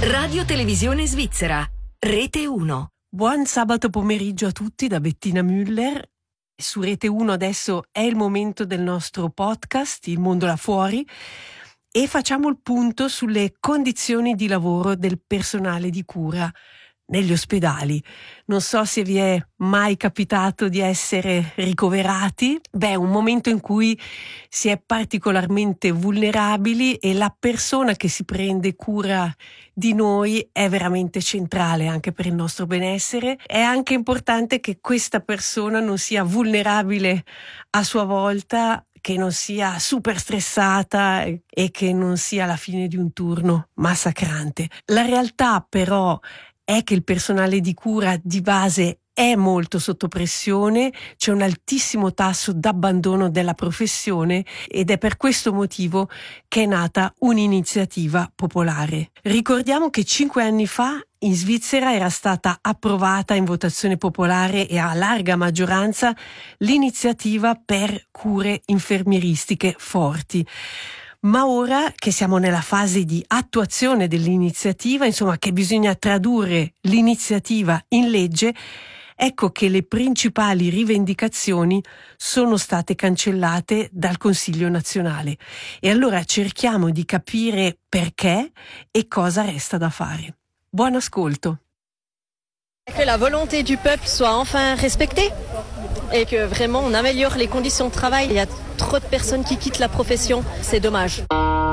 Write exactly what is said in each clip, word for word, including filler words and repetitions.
Radio Televisione Svizzera, Rete uno. Buon sabato pomeriggio a tutti da Bettina Müller. Su Rete uno adesso è il momento del nostro podcast, Il mondo là fuori, e facciamo il punto sulle condizioni di lavoro del personale di cura negli ospedali. Non so se vi è mai capitato di essere ricoverati. Beh, è un momento in cui si è particolarmente vulnerabili e la persona che si prende cura di noi è veramente centrale anche per il nostro benessere. È anche importante che questa persona non sia vulnerabile a sua volta, che non sia super stressata e che non sia la fine di un turno massacrante. La realtà però è che il personale di cura di base è molto sotto pressione, c'è un altissimo tasso d'abbandono della professione ed è per questo motivo che è nata un'iniziativa popolare. Ricordiamo che cinque anni fa in Svizzera era stata approvata in votazione popolare e a larga maggioranza l'iniziativa per cure infermieristiche forti. Ma ora che siamo nella fase di attuazione dell'iniziativa, insomma che bisogna tradurre l'iniziativa in legge, ecco che le principali rivendicazioni sono state cancellate dal Consiglio nazionale. E allora cerchiamo di capire perché e cosa resta da fare. Buon ascolto. Que la volonté du peuple soit enfin respectée et que vraiment on améliore les conditions de travail. Il y a trop de personnes qui quittent la profession, c'est dommage.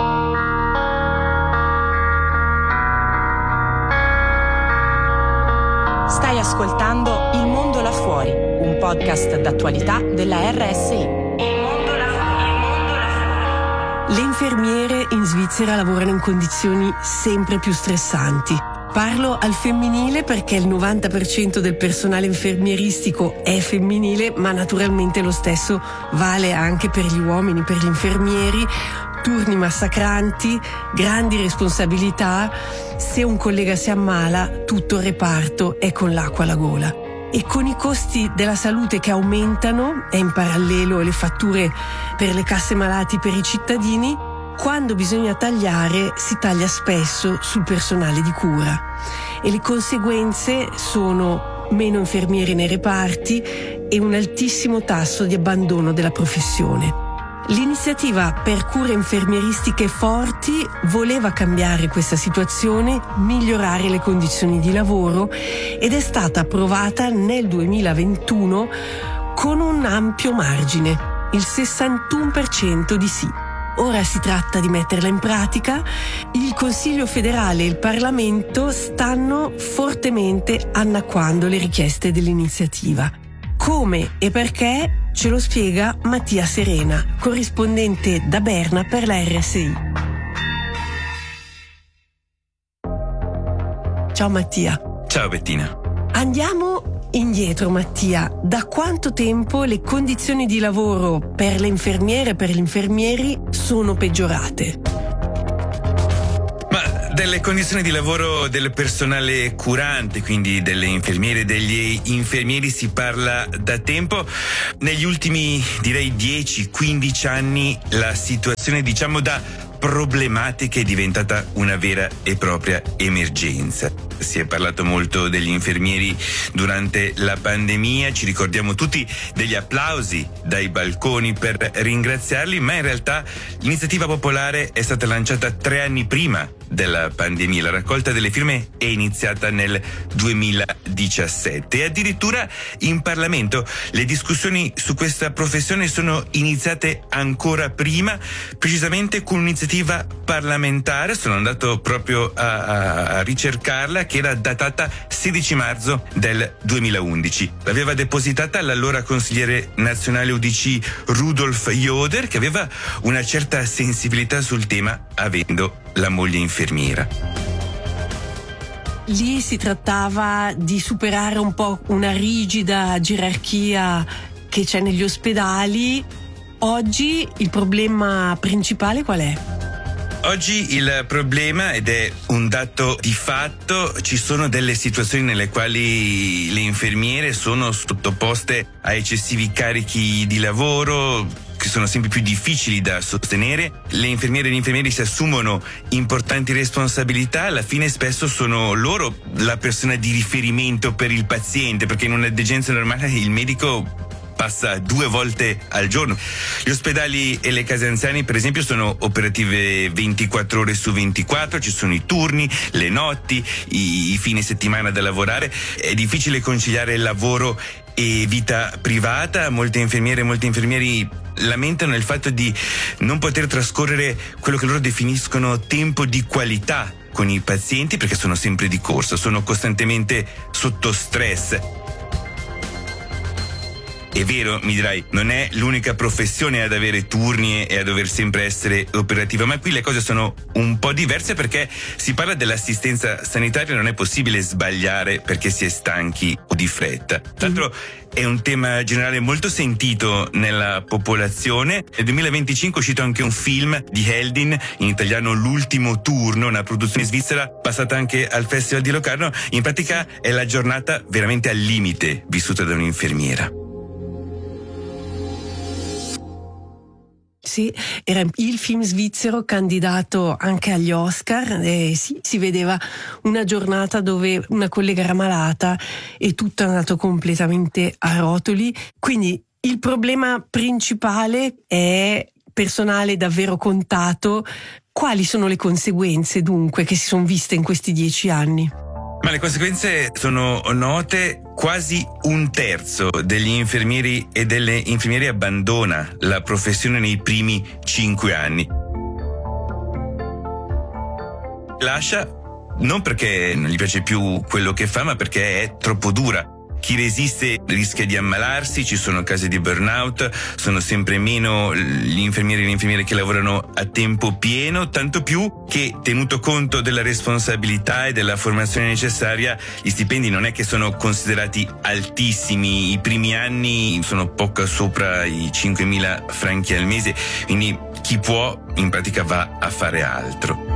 Stai ascoltando Il mondo là fuori, un podcast d'attualità della R S I. Le infermiere in Svizzera lavorano in condizioni sempre più stressanti. Parlo al femminile perché il novanta per cento del personale infermieristico è femminile, ma naturalmente lo stesso vale anche per gli uomini, per gli infermieri. Turni massacranti, grandi responsabilità. Se un collega si ammala, tutto il reparto è con l'acqua alla gola. E con i costi della salute che aumentano e in parallelo le fatture per le casse malati per i cittadini, quando bisogna tagliare si taglia spesso sul personale di cura e le conseguenze sono meno infermieri nei reparti e un altissimo tasso di abbandono della professione. L'iniziativa per cure infermieristiche forti voleva cambiare questa situazione, migliorare le condizioni di lavoro ed è stata approvata nel duemilaventuno con un ampio margine, il sessantuno per cento di sì. Ora si tratta di metterla in pratica. Il Consiglio federale e il Parlamento stanno fortemente annacquando le richieste dell'iniziativa. Come e perché ce lo spiega Mattia Serena, corrispondente da Berna per la R S I. Ciao Mattia. Ciao Bettina. Andiamo indietro Mattia, da quanto tempo le condizioni di lavoro per le infermiere e per gli infermieri sono peggiorate? Ma delle condizioni di lavoro del personale curante, quindi delle infermiere e degli infermieri, si parla da tempo. Negli ultimi direi dieci quindici anni la situazione, diciamo, da problematica è diventata una vera e propria emergenza. Si è parlato molto degli infermieri durante la pandemia, ci ricordiamo tutti degli applausi dai balconi per ringraziarli, ma in realtà l'iniziativa popolare è stata lanciata tre anni prima della pandemia. La raccolta delle firme è iniziata nel duemiladiciassette e addirittura in Parlamento le discussioni su questa professione sono iniziate ancora prima, precisamente con un'iniziativa parlamentare. Sono andato proprio a, a, a ricercarla, che era datata sedici marzo del duemilaundici. L'aveva depositata l'allora consigliere nazionale U D C Rudolf Joder, che aveva una certa sensibilità sul tema, avendo la moglie infermiera. Lì si trattava di superare un po' una rigida gerarchia che c'è negli ospedali. Oggi il problema principale qual è? Oggi il problema, ed è un dato di fatto, ci sono delle situazioni nelle quali le infermiere sono sottoposte a eccessivi carichi di lavoro, che sono sempre più difficili da sostenere. Le infermiere e gli infermieri si assumono importanti responsabilità, alla fine spesso sono loro la persona di riferimento per il paziente, perché in una degenza normale il medico passa due volte al giorno. Gli ospedali e le case anziani, per esempio, sono operative ventiquattro ore su ventiquattro, ci sono i turni, le notti, i, i fine settimana da lavorare. È difficile conciliare il lavoro e vita privata. Molte infermiere e molti infermieri lamentano il fatto di non poter trascorrere quello che loro definiscono tempo di qualità con i pazienti, perché sono sempre di corsa, sono costantemente sotto stress. È vero, mi dirai, non è l'unica professione ad avere turni e a dover sempre essere operativa, ma qui le cose sono un po' diverse, perché si parla dell'assistenza sanitaria, non è possibile sbagliare perché si è stanchi o di fretta. Tra l'altro è un tema generale molto sentito nella popolazione. Nel duemilaventicinque è uscito anche un film di Heldin, in italiano L'ultimo turno, una produzione svizzera passata anche al Festival di Locarno. In pratica è la giornata veramente al limite vissuta da un'infermiera. Sì, era il film svizzero candidato anche agli Oscar e sì, si vedeva una giornata dove una collega era malata e tutto è andato completamente a rotoli. Quindi il problema principale è personale davvero contato. Quali sono le conseguenze dunque che si sono viste in questi dieci anni? Ma le conseguenze sono note. Quasi un terzo degli infermieri e delle infermiere abbandona la professione nei primi cinque anni. Lascia non perché non gli piace più quello che fa, ma perché è troppo dura. Chi resiste rischia di ammalarsi, ci sono casi di burnout, sono sempre meno gli infermieri e le infermiere che lavorano a tempo pieno, tanto più che, tenuto conto della responsabilità e della formazione necessaria, gli stipendi non è che sono considerati altissimi. I primi anni sono poco sopra i cinquemila franchi al mese, quindi chi può in pratica va a fare altro.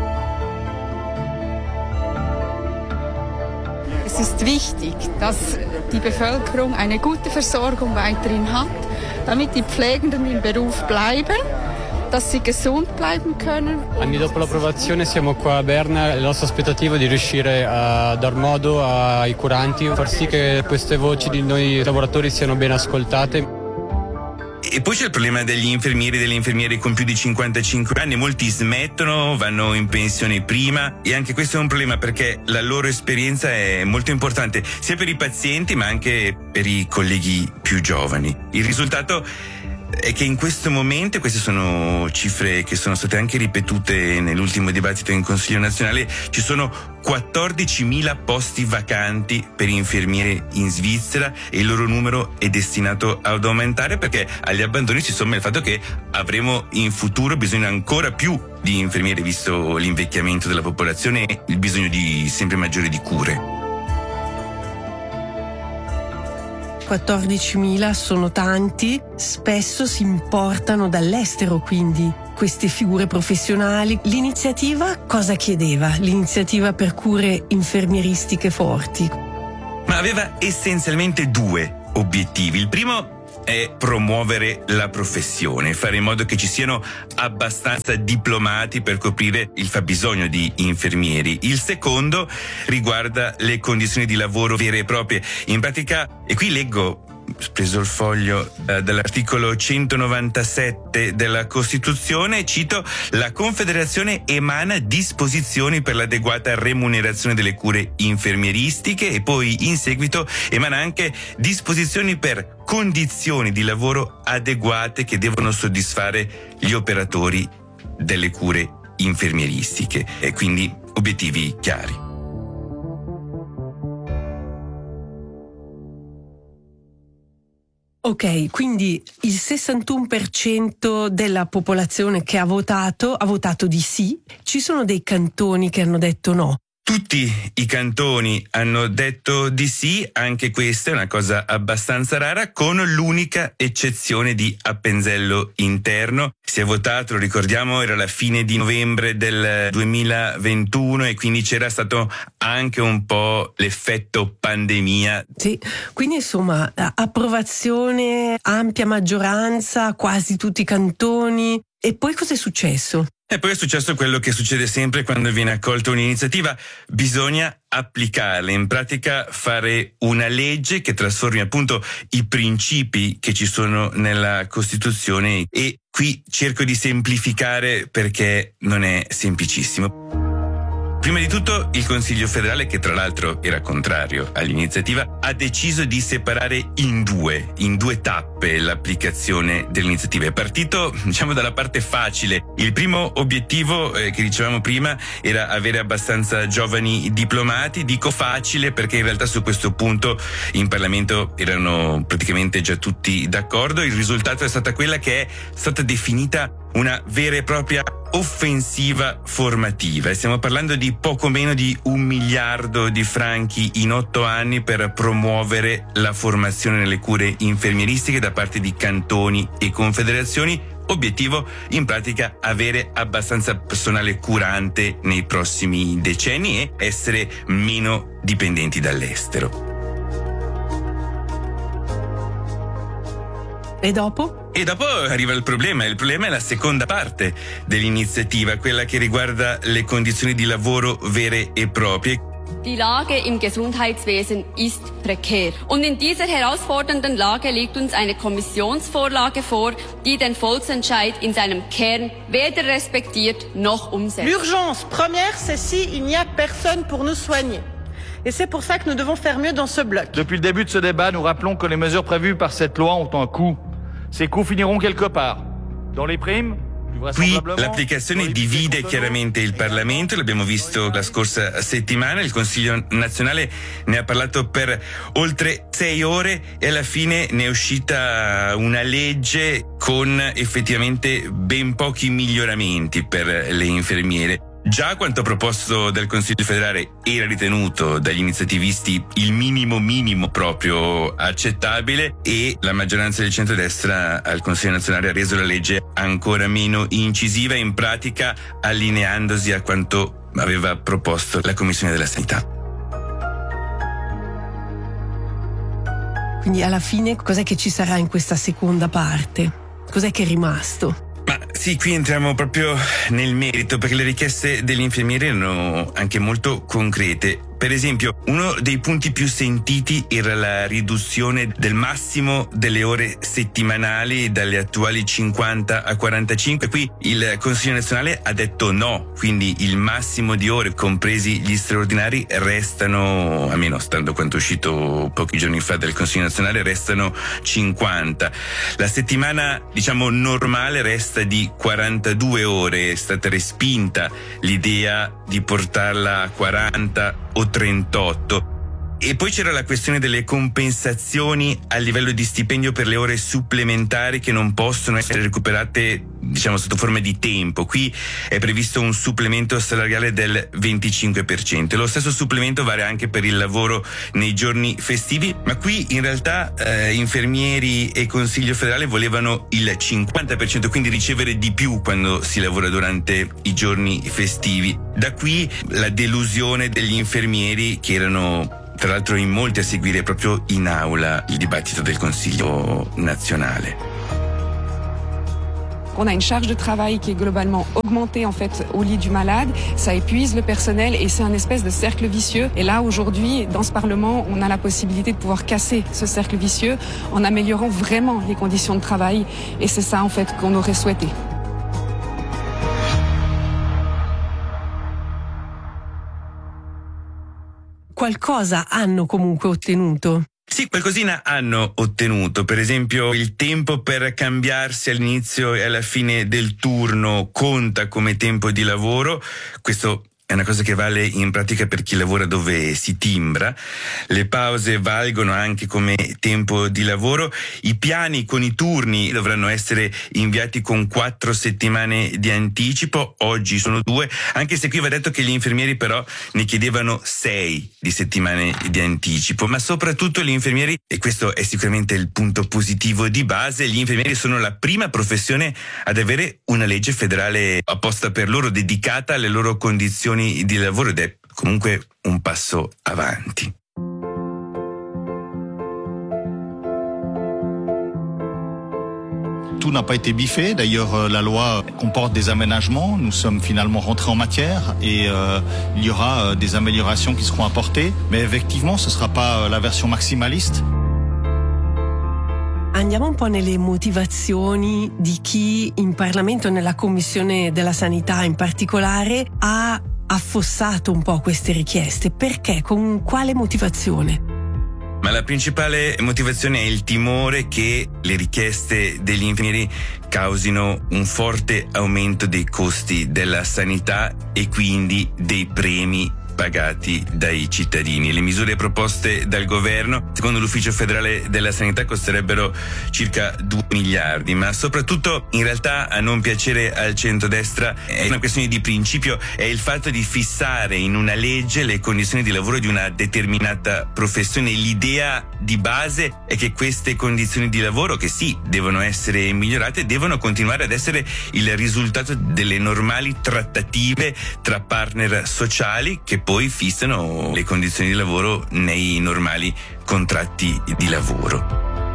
Es ist wichtig, dass die Bevölkerung eine gute Versorgung weiterhin hat, damit die Pflegenden im Beruf bleiben, dass sie gesund bleiben können. Anni dopo l'approvazione siamo qua a Berna, la nostra aspettativa è di riuscire a dar modo ai curanti, far sì che queste voci di noi lavoratori siano ben ascoltate. E poi c'è il problema degli infermieri e delle infermiere con più di cinquantacinque anni. Molti smettono, vanno in pensione prima, e anche questo è un problema perché la loro esperienza è molto importante sia per i pazienti ma anche per i colleghi più giovani. Il risultato è che in questo momento, queste sono cifre che sono state anche ripetute nell'ultimo dibattito in Consiglio nazionale, ci sono quattordicimila posti vacanti per infermiere in Svizzera e il loro numero è destinato ad aumentare, perché agli abbandoni si somma il fatto che avremo in futuro bisogno ancora più di infermiere, visto l'invecchiamento della popolazione e il bisogno di sempre maggiore di cure. quattordicimila sono tanti, spesso si importano dall'estero, quindi queste figure professionali. L'iniziativa cosa chiedeva? L'iniziativa per cure infermieristiche forti? Ma aveva essenzialmente due obiettivi. Il primo è promuovere la professione, fare in modo che ci siano abbastanza diplomati per coprire il fabbisogno di infermieri. Il secondo riguarda le condizioni di lavoro vere e proprie. In pratica, e qui leggo, ho preso il foglio eh, dall'articolo centonovantasette della Costituzione, cito: la Confederazione emana disposizioni per l'adeguata remunerazione delle cure infermieristiche, e poi in seguito emana anche disposizioni per condizioni di lavoro adeguate che devono soddisfare gli operatori delle cure infermieristiche, e quindi obiettivi chiari. Ok, quindi il sessantuno per cento della popolazione che ha votato ha votato di sì. Ci sono dei cantoni che hanno detto no. Tutti i cantoni hanno detto di sì, anche questa è una cosa abbastanza rara, con l'unica eccezione di Appenzello Interno. Si è votato, lo ricordiamo, era la fine di novembre del duemilaventuno e quindi c'era stato anche un po' l'effetto pandemia. Sì, quindi insomma approvazione, ampia maggioranza, quasi tutti i cantoni. E poi cosa è successo? E poi è successo quello che succede sempre quando viene accolta un'iniziativa: bisogna applicarla, in pratica fare una legge che trasformi appunto i principi che ci sono nella Costituzione, e qui cerco di semplificare perché non è semplicissimo. Prima di tutto il Consiglio federale, che tra l'altro era contrario all'iniziativa, ha deciso di separare in due, in due tappe l'applicazione dell'iniziativa. È partito, diciamo, dalla parte facile. Il primo obiettivo, eh, che dicevamo prima, era avere abbastanza giovani diplomati. Dico facile perché in realtà su questo punto in Parlamento erano praticamente già tutti d'accordo. Il risultato è stata quella che è stata definita una vera e propria offensiva formativa, e stiamo parlando di poco meno di un miliardo di franchi in otto anni per promuovere la formazione nelle cure infermieristiche da parte di cantoni e confederazioni. Obiettivo, in pratica, avere abbastanza personale curante nei prossimi decenni e essere meno dipendenti dall'estero. E dopo? E dopo arriva il problema. Il problema è la seconda parte dell'iniziativa, quella che riguarda le condizioni di lavoro vere e proprie. Die Lage im Gesundheitswesen ist prekär. Und in dieser herausfordernden Lage liegt uns eine Kommissionsvorlage vor, die den Volksentscheid in seinem Kern weder respektiert noch umsetzt. L'urgence première, c'est si il n'y a personne pour nous soigner. Et c'est pour ça que nous devons faire mieux dans ce bloc. Depuis le début de ce débat, nous rappelons que les mesures prévues par cette loi ont un coût. Ces coûts finiront quelque part. Dans les primes, qui l'applicazione divide chiaramente il Parlamento, l'abbiamo visto la scorsa settimana, il Consiglio nazionale ne ha parlato per oltre sei ore e alla fine ne è uscita una legge con effettivamente ben pochi miglioramenti per le infermiere. Già quanto proposto dal Consiglio federale era ritenuto dagli iniziativisti il minimo minimo proprio accettabile, e la maggioranza del centrodestra al Consiglio nazionale ha reso la legge ancora meno incisiva, in pratica allineandosi a quanto aveva proposto la Commissione della Sanità. Quindi alla fine cos'è che ci sarà in questa seconda parte? Cos'è che è rimasto? Ma sì, qui entriamo proprio nel merito, perché le richieste degli infermieri erano anche molto concrete. Per esempio, uno dei punti più sentiti era la riduzione del massimo delle ore settimanali dalle attuali cinquanta a quarantacinque. Qui il Consiglio nazionale ha detto no, quindi il massimo di ore, compresi gli straordinari, restano, almeno stando quanto è uscito pochi giorni fa dal Consiglio nazionale, restano cinquanta. La settimana, diciamo, normale resta di quarantadue ore. È stata respinta l'idea di portarla a quaranta o trentotto. E poi c'era la questione delle compensazioni a livello di stipendio per le ore supplementari che non possono essere recuperate, diciamo, sotto forma di tempo. Qui è previsto un supplemento salariale del venticinque per cento. Lo stesso supplemento vale anche per il lavoro nei giorni festivi, ma qui in realtà eh, infermieri e Consiglio federale volevano il cinquanta per cento, quindi ricevere di più quando si lavora durante i giorni festivi. Da qui la delusione degli infermieri, che erano tra l'altro in molti a seguire proprio in aula il dibattito del Consiglio nazionale. On a une charge de travail qui est globalement augmentée en fait au lit du malade, ça épuise le personnel et c'est un espèce de cercle vicieux. Et là aujourd'hui, dans ce Parlement, on a la possibilité de pouvoir casser ce cercle vicieux en améliorant vraiment les conditions de travail, et c'est ça en fait qu'on aurait souhaité. Qualcosa hanno comunque ottenuto. Sì, qualcosina hanno ottenuto. Per esempio, il tempo per cambiarsi all'inizio e alla fine del turno conta come tempo di lavoro. Questo è è una cosa che vale in pratica per chi lavora dove si timbra. Le pause valgono anche come tempo di lavoro. I piani con i turni dovranno essere inviati con quattro settimane di anticipo, oggi sono due, anche se qui va detto che gli infermieri però ne chiedevano sei di settimane di anticipo, ma soprattutto gli infermieri, e questo è sicuramente il punto positivo di base, gli infermieri sono la prima professione ad avere una legge federale apposta per loro, dedicata alle loro condizioni di lavoro, ed è comunque un passo avanti. Tout n'a pas été biffé. D'ailleurs, la loi comporte des aménagements. Nous sommes finalement rentrés en matière et euh, il y aura euh, des améliorations qui seront apportées. Mais effectivement, ce ne sera pas euh, la version maximaliste. Andiamo un po' nelle motivazioni di chi in Parlamento, nella Commissione della Sanità in particolare, ha affossato un po' queste richieste. Perché? Con quale motivazione? Ma la principale motivazione è il timore che le richieste degli infermieri causino un forte aumento dei costi della sanità e quindi dei premi pagati dai cittadini. Le misure proposte dal governo, secondo l'Ufficio federale della sanità, costerebbero circa due miliardi, ma soprattutto in realtà a non piacere al centrodestra è una questione di principio, è il fatto di fissare in una legge le condizioni di lavoro di una determinata professione. L'idea di base è che queste condizioni di lavoro, che sì, devono essere migliorate, devono continuare ad essere il risultato delle normali trattative tra partner sociali che poi fissano le condizioni di lavoro nei normali contratti di lavoro.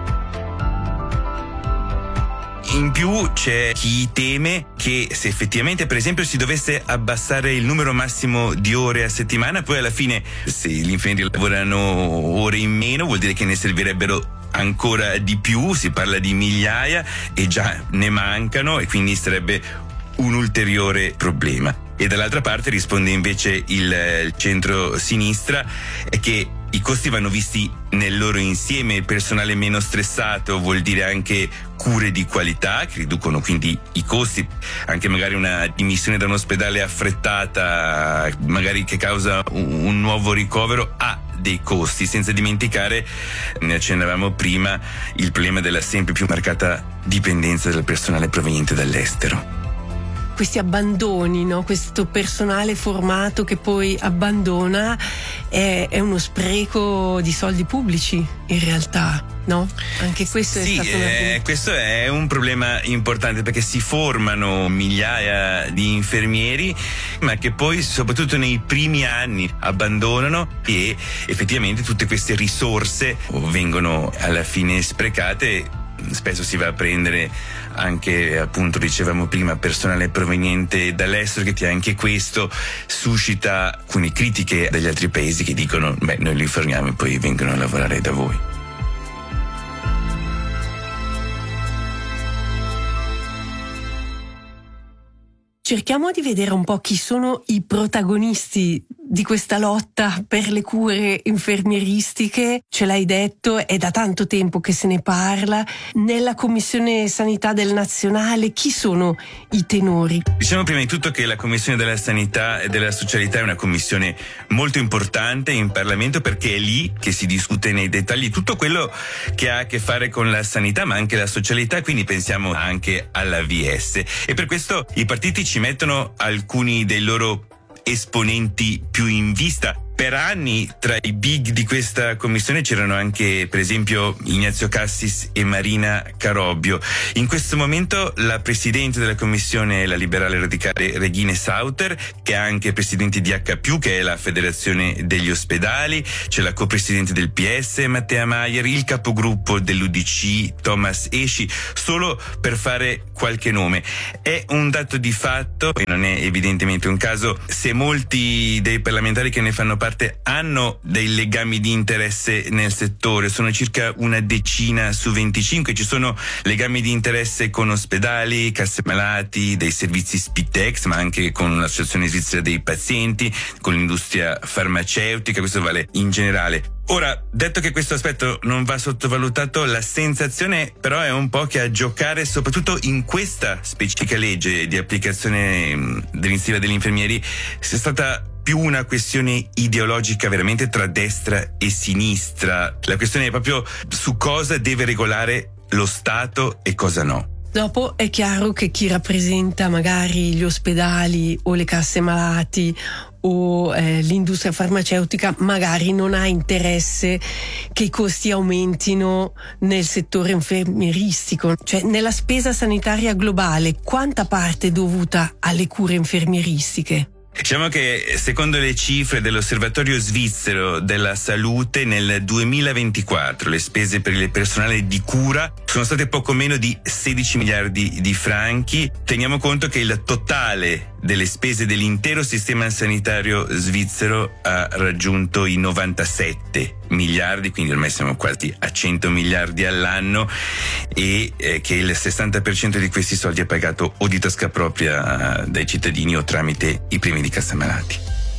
In più c'è chi teme che se effettivamente, per esempio, si dovesse abbassare il numero massimo di ore a settimana, poi alla fine, se gli infermieri lavorano ore in meno, vuol dire che ne servirebbero ancora di più, si parla di migliaia e già ne mancano, e quindi sarebbe un ulteriore problema. E dall'altra parte risponde invece il centro-sinistra che i costi vanno visti nel loro insieme. Il personale meno stressato vuol dire anche cure di qualità che riducono quindi i costi, anche magari una dimissione da un ospedale affrettata, magari che causa un nuovo ricovero, ha dei costi, senza dimenticare, ne accennavamo prima, il problema della sempre più marcata dipendenza del personale proveniente dall'estero. Questi abbandoni, no? Questo personale formato che poi abbandona è, è uno spreco di soldi pubblici in realtà, no? Anche questo sì, è stato eh, una... questo è un problema importante, perché si formano migliaia di infermieri ma che poi soprattutto nei primi anni abbandonano e effettivamente tutte queste risorse vengono alla fine sprecate. Spesso si va a prendere anche, appunto, dicevamo prima, personale proveniente dall'estero, che anche questo suscita alcune critiche dagli altri paesi che dicono beh, noi li forniamo e poi vengono a lavorare da voi. Cerchiamo di vedere un po' chi sono i protagonisti di questa lotta per le cure infermieristiche. Ce l'hai detto, è da tanto tempo che se ne parla. Nella Commissione Sanità del Nazionale, chi sono i tenori? Diciamo prima di tutto che la Commissione della Sanità e della Socialità è una commissione molto importante in Parlamento, perché è lì che si discute nei dettagli tutto quello che ha a che fare con la sanità, ma anche la socialità, quindi pensiamo anche alla V S. E per questo i partiti ci mettono alcuni dei loro esponenti più in vista. Per anni tra i big di questa commissione c'erano anche, per esempio, Ignazio Cassis e Marina Carobbio. In questo momento la presidente della commissione è la liberale radicale Regine Sauter, che è anche presidente di H più, che è la federazione degli ospedali. C'è la copresidente del P S Mattea Maier, il capogruppo dell'U D C Thomas Esci, solo per fare qualche nome. È un dato di fatto, e non è evidentemente un caso, se molti dei parlamentari che ne fanno parte parte hanno dei legami di interesse nel settore, sono circa una decina su venticinque, ci sono legami di interesse con ospedali, casse malati, dei servizi Spitex, ma anche con l'Associazione Svizzera dei Pazienti, con l'industria farmaceutica, questo vale in generale. Ora, detto che questo aspetto non va sottovalutato, la sensazione però è un po' che a giocare soprattutto in questa specifica legge di applicazione dell'iniziativa degli infermieri sia stata più una questione ideologica veramente tra destra e sinistra. La questione è proprio su cosa deve regolare lo Stato e cosa no. Dopo è chiaro che chi rappresenta magari gli ospedali o le casse malati o eh, l'industria farmaceutica magari non ha interesse che i costi aumentino nel settore infermieristico. Cioè, nella spesa sanitaria globale, quanta parte è dovuta alle cure infermieristiche? Diciamo che secondo le cifre dell'Osservatorio Svizzero della Salute nel duemilaventiquattro le spese per il personale di cura sono state poco meno di sedici miliardi di franchi. Teniamo conto che il totale delle spese dell'intero sistema sanitario svizzero ha raggiunto i novantasette miliardi, quindi ormai siamo quasi a cento miliardi all'anno, e eh, che il sessanta per cento di questi soldi è pagato o di tasca propria dai cittadini o tramite i premi di cassa malati.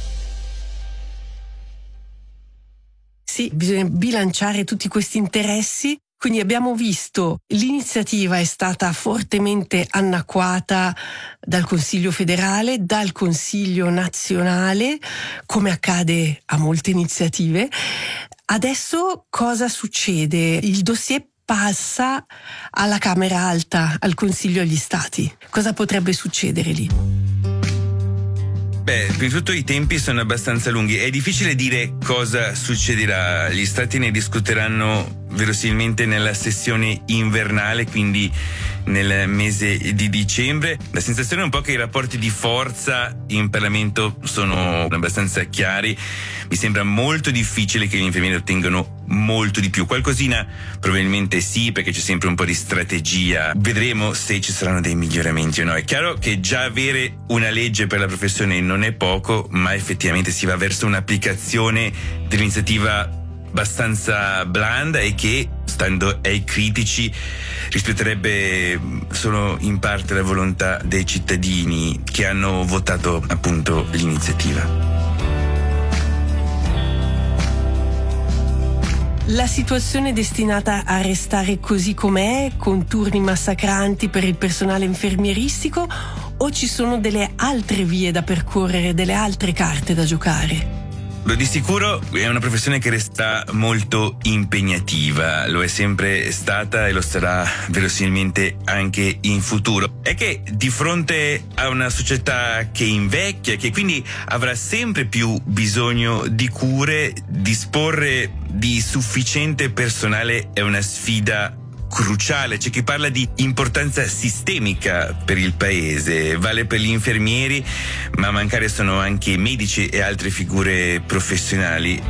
Sì, bisogna bilanciare tutti questi interessi. Quindi abbiamo visto l'iniziativa è stata fortemente annacquata dal Consiglio federale, dal Consiglio nazionale, come accade a molte iniziative. Adesso cosa succede? Il dossier passa alla Camera Alta, al Consiglio agli Stati. Cosa potrebbe succedere lì? Beh, prima di tutto i tempi sono abbastanza lunghi. È difficile dire cosa succederà. Gli stati ne discuteranno verosimilmente nella sessione invernale, quindi nel mese di dicembre. La sensazione è un po' che i rapporti di forza in Parlamento sono abbastanza chiari. Mi sembra molto difficile che gli infermieri ottengano molto di più. Qualcosina probabilmente sì, perché c'è sempre un po' di strategia. Vedremo se ci saranno dei miglioramenti o no. È chiaro che già avere una legge per la professione non è poco, ma effettivamente si va verso un'applicazione dell'iniziativa abbastanza blanda e che, stando ai critici, rispetterebbe solo in parte la volontà dei cittadini che hanno votato appunto l'iniziativa. La situazione è destinata a restare così com'è, con turni massacranti per il personale infermieristico, o ci sono delle altre vie da percorrere, delle altre carte da giocare? Lo di sicuro è una professione che resta molto impegnativa, lo è sempre stata e lo sarà verosimilmente anche in futuro. È che di fronte a una società che invecchia, che quindi avrà sempre più bisogno di cure, disporre di sufficiente personale è una sfida cruciale. C'è chi parla di importanza sistemica per il paese, vale per gli infermieri, ma a mancare sono anche medici e altre figure professionali.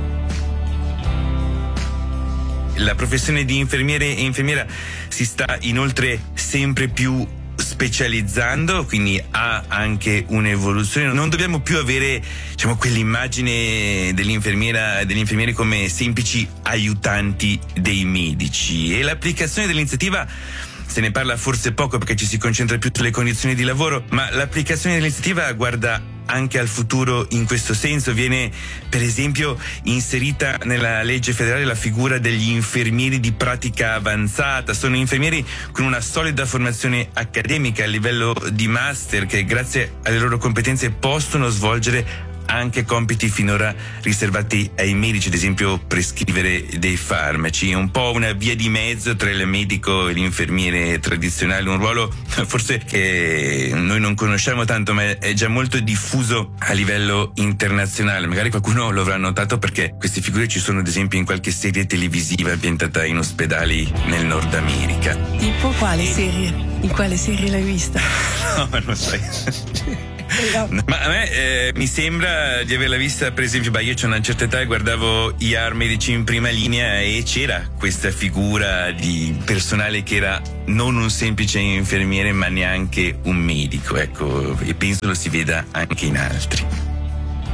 La professione di infermiere e infermiera si sta inoltre sempre più specializzando, quindi ha anche un'evoluzione. Non dobbiamo più avere, diciamo, quell'immagine dell'infermiera e degli infermieri come semplici aiutanti dei medici, e l'applicazione dell'iniziativa se ne parla forse poco perché ci si concentra più sulle condizioni di lavoro, ma l'applicazione dell'iniziativa guarda anche al futuro in questo senso. Viene per esempio inserita nella legge federale la figura degli infermieri di pratica avanzata. Sono infermieri con una solida formazione accademica a livello di master che grazie alle loro competenze possono svolgere anche compiti finora riservati ai medici, ad esempio prescrivere dei farmaci. È un po' una via di mezzo tra il medico e l'infermiere tradizionale, un ruolo forse che noi non conosciamo tanto ma è già molto diffuso a livello internazionale. Magari qualcuno lo avrà notato perché queste figure ci sono ad esempio in qualche serie televisiva ambientata in ospedali nel Nord America. Tipo quale serie? In quale serie l'hai vista? No, ma non sai. Ma a me eh, mi sembra di averla vista, per esempio, beh, io c'ho una certa età e guardavo I A R Medici in prima linea e c'era questa figura di personale che era non un semplice infermiere ma neanche un medico, ecco, e penso lo si veda anche in altri.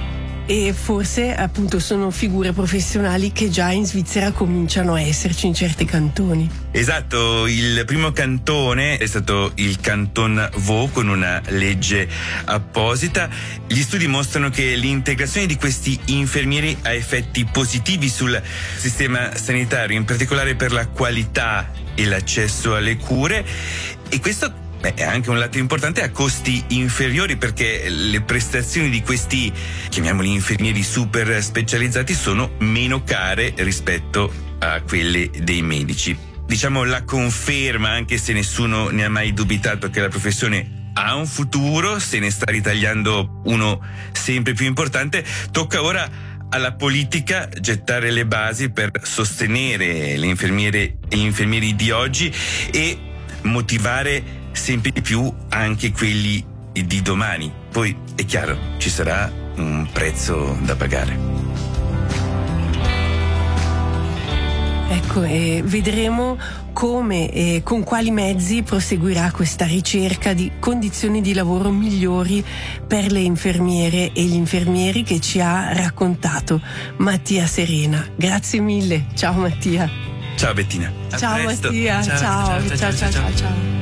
e forse appunto sono figure professionali che già in Svizzera cominciano a esserci in certi cantoni. Esatto, il primo cantone è stato il Canton Vaud con una legge apposita. Gli studi mostrano che l'integrazione di questi infermieri ha effetti positivi sul sistema sanitario, in particolare per la qualità e l'accesso alle cure, e questo Beh, è anche un lato importante, a costi inferiori, perché le prestazioni di questi, chiamiamoli infermieri super specializzati, sono meno care rispetto a quelle dei medici. Diciamo la conferma, anche se nessuno ne ha mai dubitato, che la professione ha un futuro, se ne sta ritagliando uno sempre più importante. Tocca ora alla politica gettare le basi per sostenere le infermiere e gli infermieri di oggi e motivare sempre di più anche quelli di domani. Poi è chiaro, ci sarà un prezzo da pagare. Ecco, e vedremo come e con quali mezzi proseguirà questa ricerca di condizioni di lavoro migliori per le infermiere e gli infermieri che ci ha raccontato Mattia Serena. Grazie mille, ciao Mattia. Ciao Bettina. Ciao Mattia, ciao, ciao, ciao, ciao, ciao. ciao.